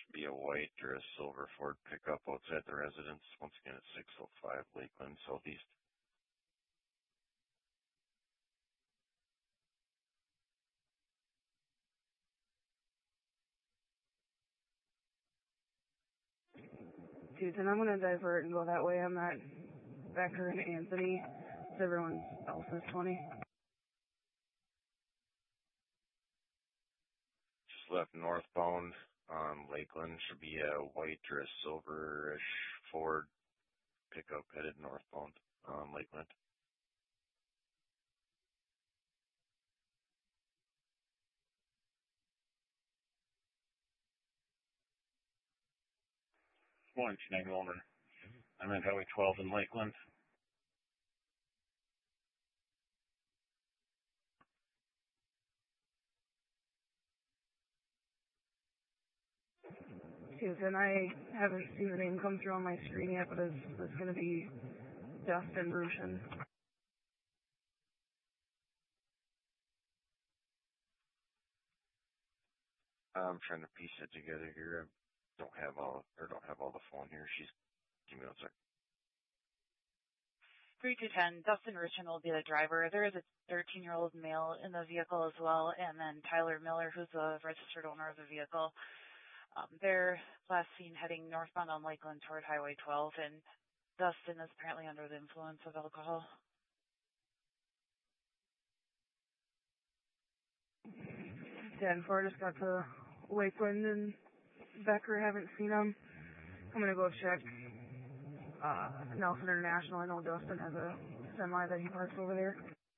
Be a white or a silver Ford pickup outside the residence. Once again, it's 605 Lakeland Southeast. Dude, then I'm gonna divert and go that way. I'm not Becker and Anthony. It's everyone else's 20. Just left northbound on Lakeland. Should be a white or a silverish Ford pickup headed northbound on Lakeland. Morning, Schneider Woman. I'm at Highway 12 in Lakeland. Susan, I haven't seen the name come through on my screen yet, but it's going to be Dustin Rushin. I'm trying to piece it together here. I don't have all the phone here. Give me one sec. 3210, Dustin Rushin will be the driver. There is a 13-year-old male in the vehicle as well, and then Tyler Miller, who's the registered owner of the vehicle. They're last seen heading northbound on Lakeland toward Highway 12, and Dustin is apparently under the influence of alcohol. 10-4 just got to Lakeland and Becker, haven't seen him. I'm going to go check Nelson International. I know Dustin has a semi that he parks over there.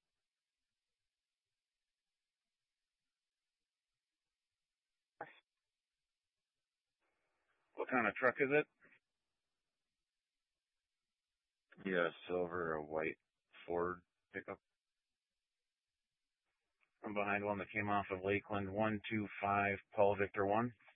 What kind of truck is it? Yeah, silver or white Ford pickup. I'm behind one that came off of Lakeland, 125 Paul Victor 1.